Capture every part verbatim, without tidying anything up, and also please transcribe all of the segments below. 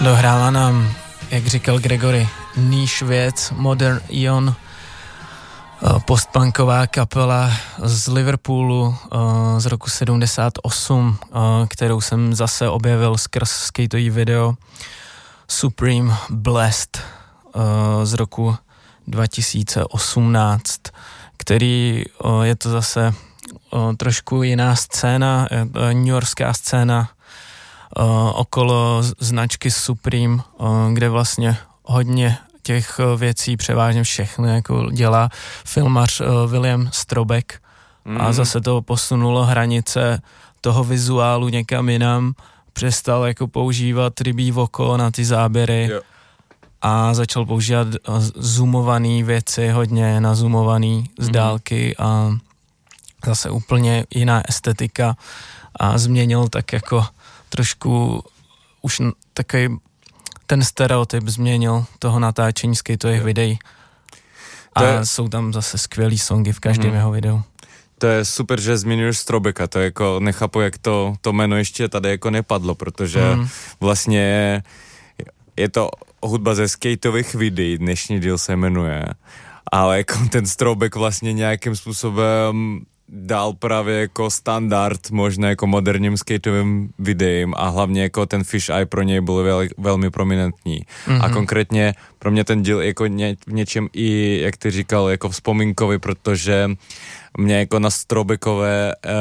Dohrála nám, jak říkal Gregory, níž věc, Modern Ion, postpunková kapela z Liverpoolu z roku sedmdesát osm, kterou jsem zase objevil skrz skateový video Supreme Blessed z roku dva tisíce osmnáct, který je to zase trošku jiná scéna, newyorská scéna okolo značky Supreme, kde vlastně hodně těch věcí, převážně všechny, jako dělá filmař William Strobek mm. a zase to posunulo hranice toho vizuálu někam jinam, přestal jako používat rybí oko na ty záběry yeah. a začal používat zoomované věci, hodně nazumovaný z mm. dálky a zase úplně jiná estetika a změnil tak jako trošku už takový ten stereotyp změnil toho natáčení skateových yeah. videí. A je, jsou tam zase skvělý songy v každém mm. jeho videu. To je super, že zmiňuješ Strobeka, to jako nechápu, jak to, to jméno ještě tady jako nepadlo, protože mm. vlastně je, je to hudba ze skateových videí, dnešní díl se jmenuje, ale jako ten Strobek vlastně nějakým způsobem dal právě jako standard možná jako moderním skateovým videím a hlavně jako ten Fish Eye pro něj byl vel, velmi prominentní. Mm-hmm. A konkrétně pro mě ten díl jako ně, v něčem i, jak ty říkal, jako vzpomínkový, protože mě jako na Strobekové uh,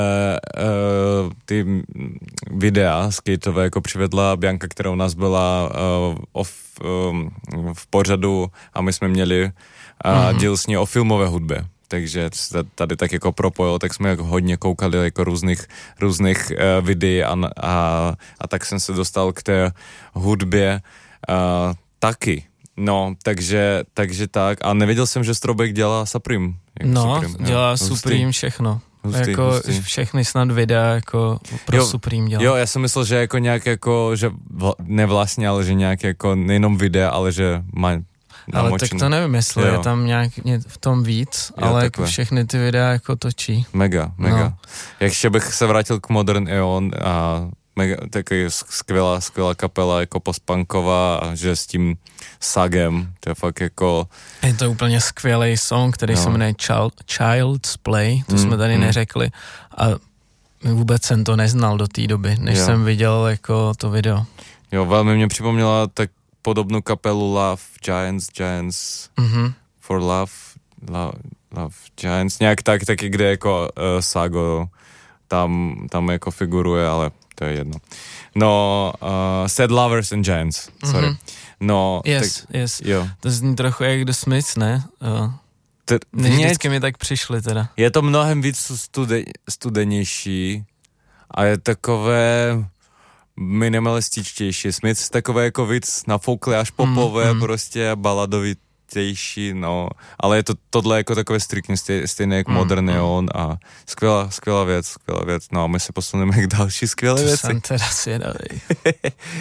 uh, ty videa skateové jako přivedla Bianka, která u nás byla uh, off, um, v pořadu a my jsme měli uh, mm-hmm. díl s ní o filmové hudbě. Takže tady tak jako propojil, tak jsme jako hodně koukali jako různých, různých uh, videí a, a, a tak jsem se dostal k té hudbě uh, taky. No, takže, takže tak. A nevěděl jsem, že Strobek dělá Supreme. No, Supreme, dělá hustý. Supreme všechno. Hustý, jako hustý. Všechny snad videa jako pro jo, Supreme dělá. Jo, já jsem myslel, že jako nějak jako, že vl- ne vlastně, ale že nějak jako nejenom videa, ale že má ale tak to nevím, jestli jo. je tam nějak v tom víc, jo, ale jako všechny ty videa jako točí. Mega, mega. No. Ještě bych se vrátil k Modern Ion a mega, taky skvělá, skvělá kapela jako postpunková a že s tím Sagem, to je fakt jako... Je to úplně skvělý song, který no. se jmenuje Child, Child's Play, to mm, jsme tady mm. neřekli a vůbec jsem to neznal do té doby, než jo. jsem viděl jako to video. Jo, velmi mě připomněla tak podobnou kapelu Love Giants, Giants mm-hmm. for Love, Love, Love Giants, nějak tak, taky kde jako uh, Sago tam, tam jako figuruje, ale to je jedno. No, uh, Sad Lovers and Giants, sorry. Mm-hmm. No, yes, tak, yes. Jo. To zní trochu jak The Smiths, ne? Uh, T- vždycky mi tak přišli teda. Je to mnohem víc stude, studenější a je takové minimalističtější. Smith takové jako víc nafoukli až popové, mm, mm. prostě baladovitější, no. Ale je to tohle jako takové striktně stej, stejné jak mm, Modern Ion mm. a skvělá, skvělá věc, skvělá věc. No a my se posuneme k další skvělé to věci. To jsem teda svědavý.